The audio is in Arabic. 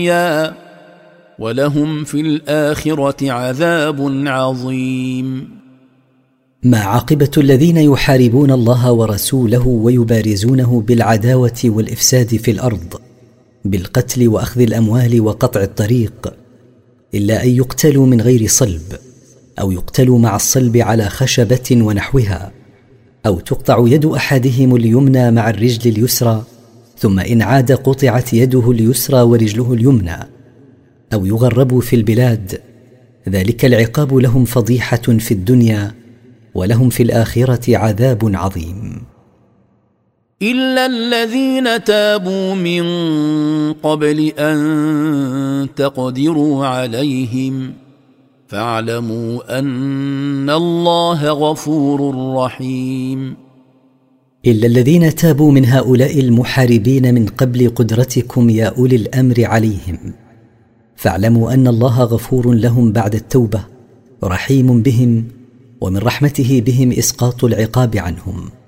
ولهم في الآخرة عذاب عظيم. ما عاقبة الذين يحاربون الله ورسوله ويبارزونه بالعداوة والإفساد في الأرض بالقتل وأخذ الأموال وقطع الطريق، إلا أن يقتلوا من غير صلب، أو يقتلوا مع الصلب على خشبة ونحوها، أو تقطع يد أحدهم اليمنى مع الرجل اليسرى، ثم إن عاد قطعت يده اليسرى ورجله اليمنى، أو يغربوا في البلاد. ذلك العقاب لهم فضيحة في الدنيا، ولهم في الآخرة عذاب عظيم. إلا الذين تابوا من قبل أن تقدروا عليهم فاعلموا أن الله غفور رحيم. إلا الذين تابوا من هؤلاء المحاربين من قبل قدرتكم يا أولي الأمر عليهم، فاعلموا أن الله غفور لهم بعد التوبة، رحيم بهم، ومن رحمته بهم إسقاط العقاب عنهم.